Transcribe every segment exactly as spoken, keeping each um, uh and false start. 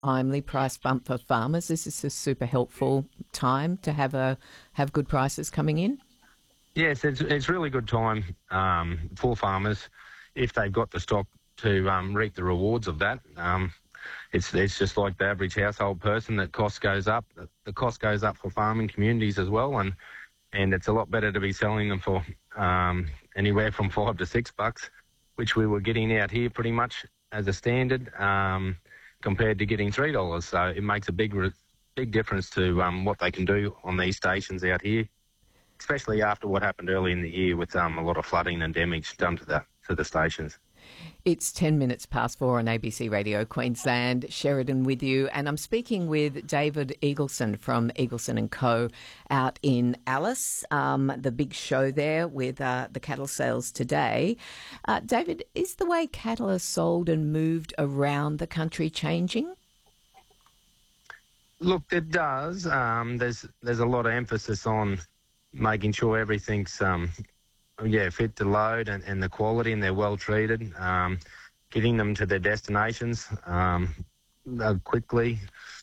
timely price bump for farmers? This is a super helpful time to have a have good prices coming in. Yes, it's it's really good time um, for farmers if they've got the stock to um, reap the rewards of that. Um, it's it's just like the average household person that cost goes up. The cost goes up for farming communities as well, and and it's a lot better to be selling them for um, anywhere from five to six bucks, which we were getting out here pretty much as a standard, um, compared to getting three dollars. So it makes a big big difference to um, what they can do on these stations out here, especially after what happened early in the year with um, a lot of flooding and damage done to the to the stations. It's ten minutes past four on A B C Radio Queensland. Sheridan with you, and I'm speaking with David Eagleson from Eagleson and Co out in Alice, um, the big show there with uh, the cattle sales today. Uh, David, is the way cattle are sold and moved around the country changing? Look, it does. Um, there's there's a lot of emphasis on making sure everything's um, yeah fit to load and, and the quality, and they're well treated. Um, getting them to their destinations um, uh, quickly,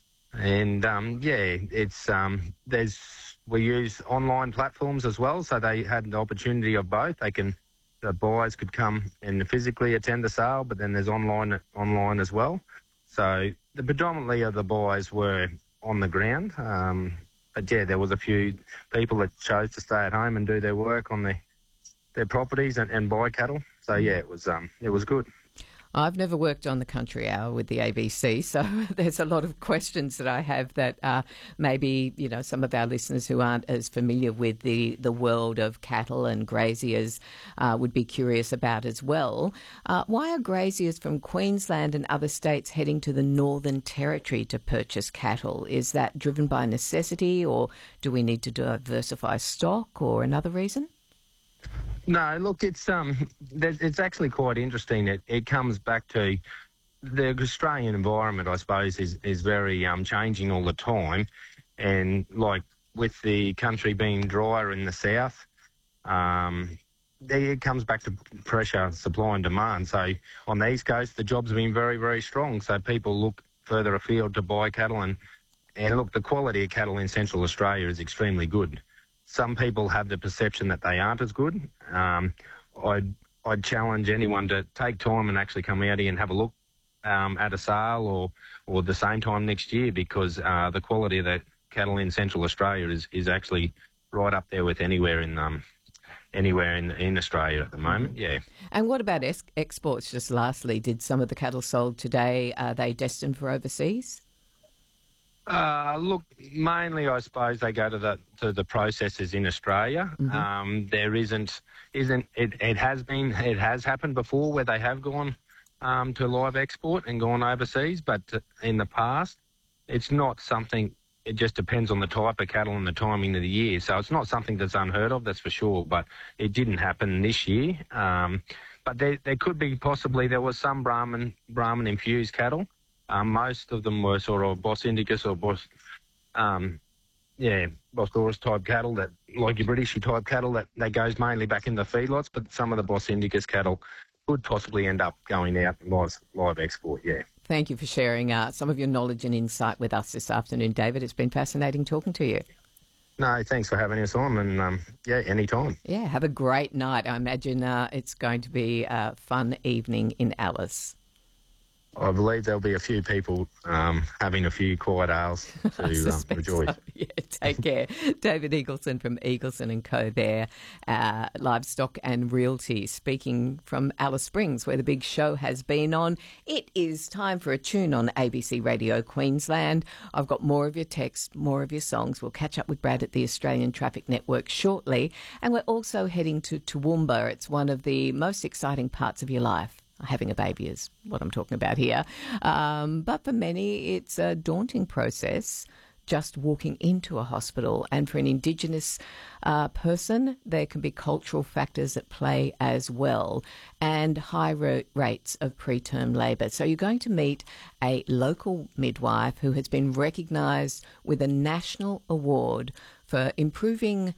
and um, yeah, it's um, there's we use online platforms as well, so they had an opportunity of both. They can the buyers could come and physically attend the sale, but then there's online online as well. So the predominantly of the buyers were on the ground. Um, But yeah, there was a few people that chose to stay at home and do their work on their their properties and, and buy cattle. So yeah, it was um it was good. I've never worked on the Country Hour with the A B C, so there's a lot of questions that I have that uh, maybe, you know, some of our listeners who aren't as familiar with the, the world of cattle and graziers uh, would be curious about as well. Uh, why are graziers from Queensland and other states heading to the Northern Territory to purchase cattle? Is that driven by necessity, or do we need to diversify stock, or another reason? No, look, it's um, it's actually quite interesting. It it comes back to the Australian environment, I suppose, is is very um changing all the time, and like with the country being drier in the south, um, it comes back to pressure, supply and demand. So on the east coast, the jobs have been very very strong. So people look further afield to buy cattle, and and look, the quality of cattle in Central Australia is extremely good. Some people have the perception that they aren't as good. Um, I'd, I'd challenge anyone to take time and actually come out here and have a look um, at a sale or, or the same time next year, because uh, the quality of the cattle in Central Australia is, is actually right up there with anywhere in um, anywhere in, in Australia at the moment, yeah. And what about ex- exports, just lastly? Did some of the cattle sold today, are they destined for overseas? Uh, look, mainly I suppose they go to the to the processors in Australia. Mm-hmm. Um, there isn't isn't it, it has been it has happened before where they have gone um, to live export and gone overseas, but in the past it's not something. It just depends on the type of cattle and the timing of the year. So it's not something that's unheard of, that's for sure. But it didn't happen this year. Um, but there there could be possibly there was some Brahman Brahman infused cattle. Um, most of them were sort of Bos Indicus or Bos, um, yeah, Bosphorus type cattle, that like your Britishy type cattle that, that goes mainly back in the feedlots. But some of the Bos Indicus cattle could possibly end up going out live, live export, yeah. Thank you for sharing uh, some of your knowledge and insight with us this afternoon, David. It's been fascinating talking to you. No, thanks for having us on, and um, yeah, anytime. Yeah, have a great night. I imagine uh, it's going to be a fun evening in Alice. I believe there'll be a few people um, having a few quiet ales to um, rejoice. So. Yeah, take care. David Eagleson from Eagleson and Co there, uh, Livestock and Realty, speaking from Alice Springs, where the big show has been on. It is time for a tune on A B C Radio Queensland. I've got more of your texts, more of your songs. We'll catch up with Brad at the Australian Traffic Network shortly. And we're also heading to Toowoomba. It's one of the most exciting parts of your life. Having a baby is what I'm talking about here. Um, but for many, it's a daunting process just walking into a hospital. And for an Indigenous uh, person, there can be cultural factors at play as well, and high ra- rates of preterm labour. So you're going to meet a local midwife who has been recognised with a national award for improving